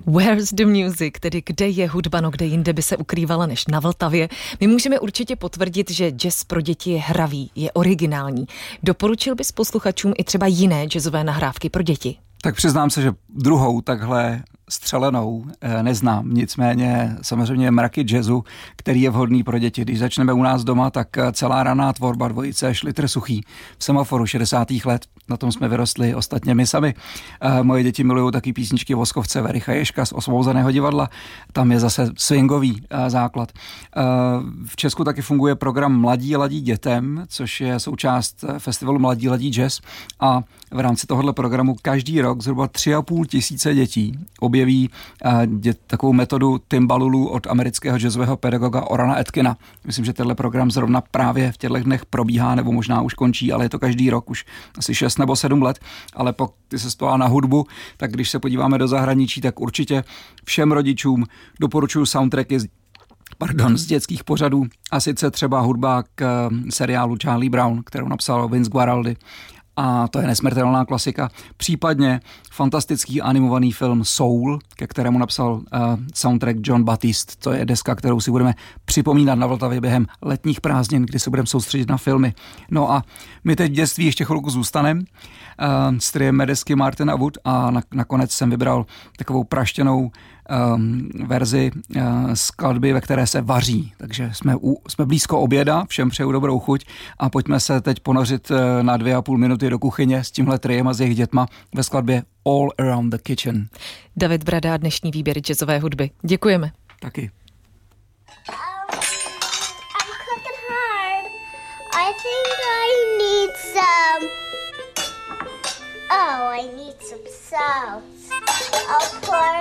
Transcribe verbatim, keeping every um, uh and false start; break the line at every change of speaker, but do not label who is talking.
Where's the music, tedy kde je hudba, no kde jinde by se ukrývala než na Vltavě. My můžeme určitě potvrdit, že jazz pro děti je hravý, je originální. Doporučil bys posluchačům i třeba jiné jazzové nahrávky pro děti?
Tak přiznám se, že druhou takhle střelenou neznám. Nicméně samozřejmě mraky jazzu, který je vhodný pro děti. Když začneme u nás doma, tak celá raná tvorba dvojice Šlitr Suchý v Semaforu šedesátých let. Na tom jsme vyrostli ostatně my sami. Moje děti milují taky písničky Voskovce, Vericha Ježka z Osvobozeného divadla. Tam je zase swingový základ. V Česku taky funguje program Mladí ladí dětem, což je součást festivalu Mladí ladí jazz. A v rámci tohoto programu každý rok zhruba tři a půl tisíce dětí objeví dě, takovou metodu timbalulu od amerického jazzového pedagoga Orana Atkina. Myslím, že tenhle program zrovna právě v těchto dnech probíhá, nebo možná už končí, ale je to každý rok, už asi šest nebo sedm let, ale pokud ty se stala na hudbu, tak když se podíváme do zahraničí, tak určitě všem rodičům doporučuji soundtracky z Pardon, z dětských pořadů, a sice třeba hudba k seriálu Charlie Brown, kterou napsal Vince Guaraldi. A to je nesmrtelná klasika. Případně fantastický animovaný film Soul, ke kterému napsal uh, soundtrack John Batiste. To je deska, kterou si budeme připomínat na Vltavě během letních prázdnin, kdy se budeme soustředit na filmy. No a my teď v dětství ještě chvilku zůstaneme. Uh, strijeme desky Martina Wood a na, nakonec jsem vybral takovou praštěnou um, verzi uh, skladby, ve které se vaří. Takže jsme, u, jsme blízko oběda, všem přeju dobrou chuť a pojďme se teď ponořit uh, na dvě a půl minuty do kuchyně s tímhle triem a s jejich dětma ve skladbě All Around the Kitchen.
David Brada, dnešní výběr jazzové hudby. Děkujeme.
Taky.
I think I need some. Oh, I need some salt. Of course.